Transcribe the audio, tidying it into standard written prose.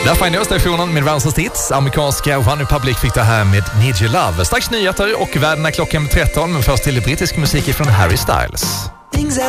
Där får stationen med Världens hits. Amerikanska One Republic fick det här med Need Your Love. Strax nyheter och världen är klockan 13, men först till brittisk musik från Harry Styles.